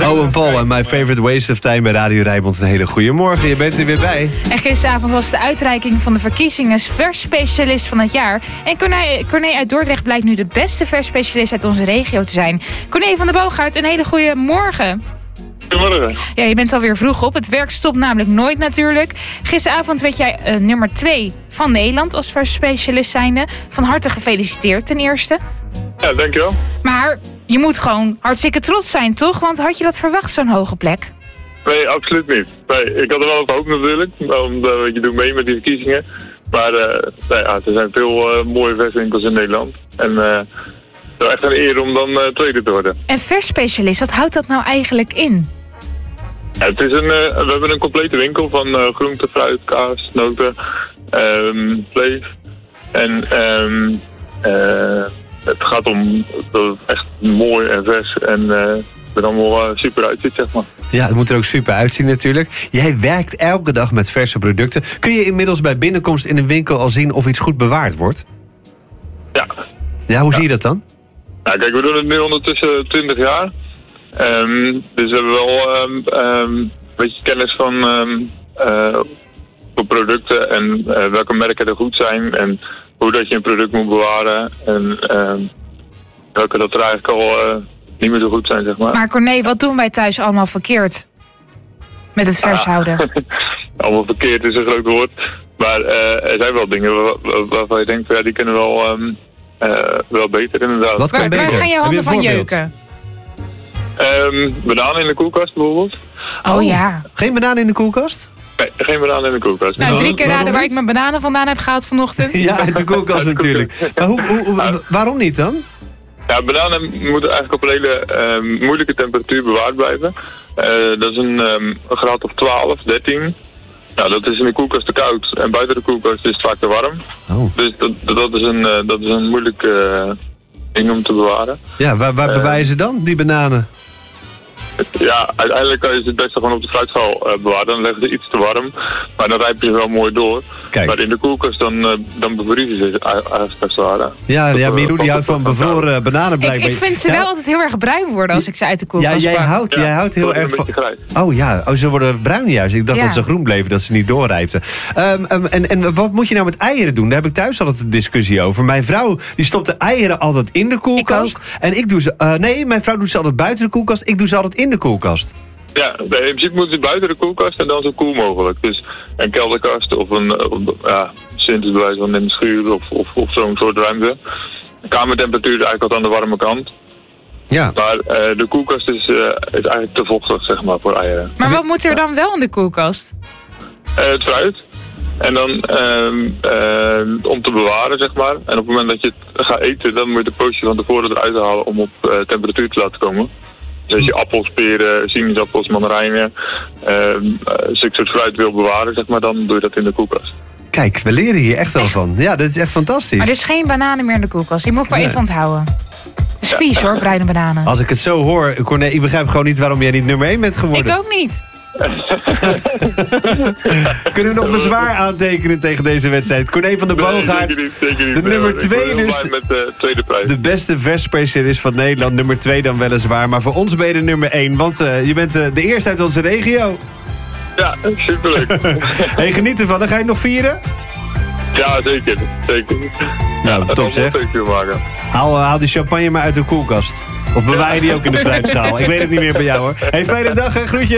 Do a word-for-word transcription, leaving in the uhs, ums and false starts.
Owen Paul en My Favorite Waste of Time bij Radio Rijnmond. Een hele goede morgen, je bent er weer bij. En gisteravond was de uitreiking van de verkiezingen versspecialist van het jaar. En Corné, Corné uit Dordrecht blijkt nu de beste versspecialist uit onze regio te zijn. Corné van der Boogaard, een hele goede morgen. Goedemorgen. Ja, je bent alweer vroeg op. Het werk stopt namelijk nooit natuurlijk. Gisteravond werd jij uh, nummer twee van Nederland als versspecialist zijnde. Van harte gefeliciteerd ten eerste. Ja, dankjewel. Maar je moet gewoon hartstikke trots zijn, toch? Want had je dat verwacht, zo'n hoge plek? Nee, absoluut niet. Nee, ik had er wel op hoop natuurlijk. Omdat je doet mee met die verkiezingen. Maar uh, nee, ja, er zijn veel uh, mooie verswinkels in Nederland. En uh, het is echt een eer om dan uh, tweede te worden. En versspecialist, wat houdt dat nou eigenlijk in? Ja, het is een, uh, we hebben een complete winkel van uh, groente, fruit, kaas, noten, um, vlees. En um, uh, het gaat om dat het echt mooi en vers en uh, er allemaal uh, super uitziet, zeg maar. Ja, het moet er ook super uitzien natuurlijk. Jij werkt elke dag met verse producten. Kun je inmiddels bij binnenkomst in een winkel al zien of iets goed bewaard wordt? Ja. Ja, hoe ja. zie je dat dan? Ja, kijk, we doen het nu ondertussen twintig jaar. Um, dus we hebben wel um, um, een beetje kennis van um, uh, voor producten en uh, welke merken er goed zijn en hoe dat je een product moet bewaren en um, welke dat er eigenlijk al uh, niet meer zo goed zijn, zeg maar. Maar Corné, wat doen wij thuis allemaal verkeerd met het vers houden? Ah, allemaal verkeerd is een groot woord, maar uh, er zijn wel dingen waar, waarvan je denkt, ja, die kunnen wel, um, uh, wel beter inderdaad. Wat kan waar, beter? Waar gaan je Heb je handen een van voorbeeld? jeuken? Um, bananen in de koelkast bijvoorbeeld. Oh, oh ja. Geen bananen in de koelkast? Nee, geen bananen in de koelkast. Nou, drie keer Waarom raden waar niet? ik mijn bananen vandaan heb gehaald vanochtend. Ja, uit de koelkast natuurlijk. Maar hoe, hoe, hoe- waarom niet dan? Ja, bananen moeten eigenlijk op een hele um, moeilijke temperatuur bewaard blijven. Uh, dat is een, um, een graad of twaalf, dertien. Nou, dat is in de koelkast te koud en buiten de koelkast is het vaak te warm. Oh. Dus dat, dat, is, een, uh, dat is een moeilijk uh, ding om te bewaren. Ja, waar, waar Uh, bewaar je ze dan, die bananen? Ja, uiteindelijk kan je ze het beste gewoon op de fruitschaal uh, bewaren. Dan leggen ze iets te warm, maar dan rijpen ze wel mooi door. Kijk. Maar in de koelkast dan, uh, dan bevriezen ze eigenlijk best wel. Ja, Dat, ja uh, Milou die houdt van dat- bevroren bananen Ik, blijkbaar. ik vind ze Ja? wel altijd heel erg bruin worden als ik ze uit de Ja, koelkast jij pak. houdt, Ja, jij houdt heel dat is erg een van... beetje grijs. Oh ja, oh, ze worden bruin juist. Ik dacht Ja. dat ze groen bleven, dat ze niet doorrijpten. Um, um, en, en wat moet je nou met eieren doen? Daar heb ik thuis altijd een discussie over. Mijn vrouw die stopt de eieren altijd in de koelkast. Ik En ik doe ze... Uh, nee, mijn vrouw doet ze altijd buiten de koelkast. Ik doe ze altijd in de koelkast. Ja, in principe moeten ze buiten de koelkast en dan zo koel mogelijk. Dus een kelderkast of een of, ja, sintersbewijs van in de schuur of, of, of zo'n soort ruimte. De kamertemperatuur is eigenlijk wat aan de warme kant. Ja. Maar uh, de koelkast is, uh, is eigenlijk te vochtig, zeg maar, voor eieren. Maar wat moet er dan wel in de koelkast? Uh, het fruit. En dan uh, uh, om te bewaren, zeg maar. En op het moment dat je het gaat eten, dan moet je de pootje van tevoren eruit halen om op uh, temperatuur te laten komen. Dus als je appels, peren, sinaasappels, mandarijnen, uh, uh, zulke soort fruit wil bewaren, zeg maar, dan doe je dat in de koelkast. Kijk, we leren hier echt wel Echt? van. Ja, dat is echt fantastisch. Maar er is geen bananen meer in de koelkast. Die moet ik maar Nee. even onthouden. Dat is vies hoor, bruine bananen. Als ik het zo hoor, Corné, ik begrijp gewoon niet waarom jij niet nummer één bent geworden. Ik ook niet. Kunnen we nog bezwaar aantekenen tegen deze wedstrijd? Corné van der Nee, Boogaard, zeker niet, zeker niet. de Nee, nummer hoor, ik ben twee heel dus. blij met de tweede prijs. De beste versspecialist van Nederland. Nummer twee dan weliswaar. Maar voor ons ben je de nummer één. Want uh, je bent uh, de eerste uit onze regio. Ja, superleuk. Hey, geniet ervan. Dan ga je het nog vieren? Ja, zeker. Zeker. Nou, Dat top zal zeg. een feestje maken. Haal, uh, haal die champagne maar uit de koelkast. Of bewaar je die ook in de fruitschaal? Ik weet het niet meer bij jou hoor. Hey, fijne dag en groetje.